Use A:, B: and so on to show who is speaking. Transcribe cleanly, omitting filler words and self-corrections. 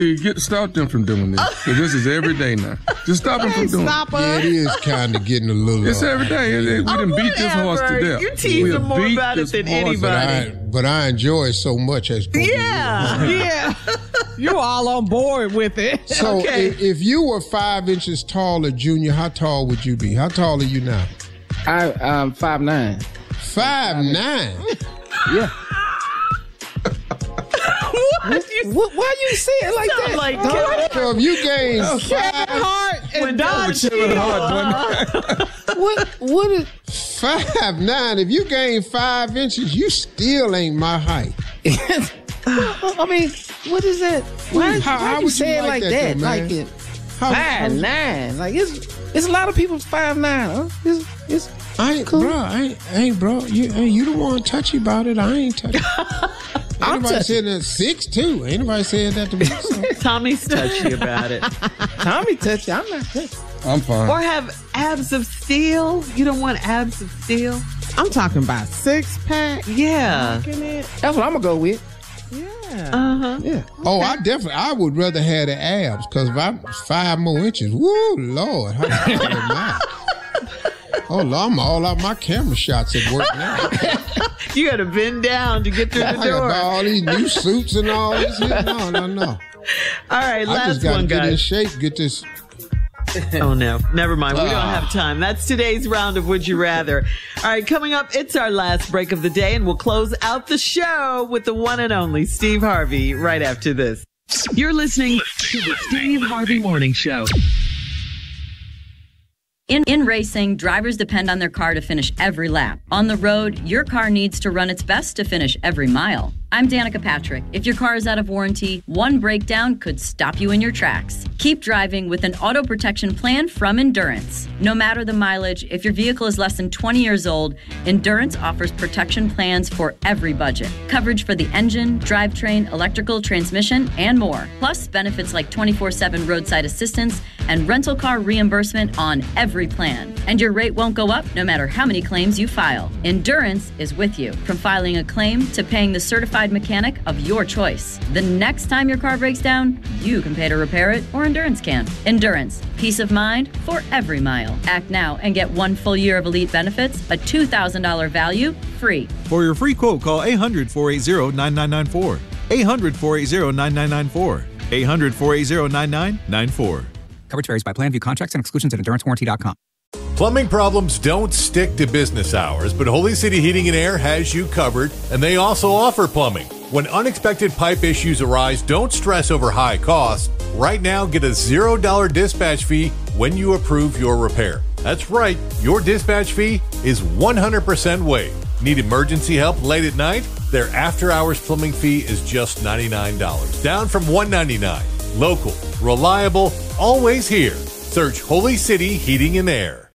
A: Stop them from doing this. 'Cause this is every day now. Just stop them from doing it.
B: Yeah, it is kind of getting a little.
A: It's every day. We done beat this horse to death.
C: You tease them more about it than anybody.
B: But I enjoy it so much.
C: Yeah.
D: You're all on board with it.
B: So if you were 5 inches taller, Junior, how tall would you be? How tall are you now?
E: I'm 5'9".
B: 5'9"?
E: Yeah.
D: Why you say it like that?
C: Like
B: So if you gain
D: Kevin Hart and Don
B: what is 5'9"? If you gain 5 inches, you still ain't my height.
D: I mean, what is that? How
B: would
D: you say
B: you
D: it like
B: like
D: that?
B: that,
D: Like
B: man?
D: it 5'9". Like it's a lot of people 5'9". Huh?
B: I ain't, cool. Bro. You the one touchy about it. I ain't touchy. Anybody said that 6'2". Ain't nobody said that to me. So.
C: Tommy's touchy about it.
D: Tommy touchy. I'm not touchy.
A: I'm fine.
C: Or have abs of steel. You don't want abs of steel?
D: I'm talking about 6-pack.
C: Yeah.
D: That's what I'm gonna go with. Yeah.
C: Yeah.
B: Oh, I would rather have the abs, because if I'm 5 more inches, woo, Lord. Oh, Lord, I'm all out my camera shots at work now.
C: You got to bend down to get through the door.
B: I got all these new suits and all this. No.
C: All right,
B: I
C: last
B: just got to
C: one,
B: get in
C: guys.
B: shape, get this.
C: Oh, no. Never mind. We don't have time. That's today's round of Would You Rather. All right, coming up, it's our last break of the day, and we'll close out the show with the one and only Steve Harvey right after this.
F: You're listening to the Steve Harvey Morning Show.
G: In racing, drivers depend on their car to finish every lap. On the road, your car needs to run its best to finish every mile. I'm Danica Patrick. If your car is out of warranty, one breakdown could stop you in your tracks. Keep driving with an auto protection plan from Endurance. No matter the mileage, if your vehicle is less than 20 years old, Endurance offers protection plans for every budget. Coverage for the engine, drivetrain, electrical, transmission, and more. Plus, benefits like 24/7 roadside assistance and rental car reimbursement on every plan. And your rate won't go up no matter how many claims you file. Endurance is with you, from filing a claim to paying the certified mechanic of your choice. The next time your car breaks down, you can pay to repair it, or Endurance can. Endurance, peace of mind for every mile. Act now and get 1 full year of elite benefits, a $2,000 value, free.
H: For your free quote, call 800-480-9994. 800-480-9994. 800-480-9994.
I: Coverage varies by plan. View contracts and exclusions at EnduranceWarranty.com.
J: Plumbing problems don't stick to business hours, but Holy City Heating and Air has you covered, and they also offer plumbing. When unexpected pipe issues arise, don't stress over high costs. Right now, get a $0 dispatch fee when you approve your repair. That's right, your dispatch fee is 100% waived. Need emergency help late at night? Their after-hours plumbing fee is just $99, down from $199. Local, reliable, always here. Search Holy City Heating and Air.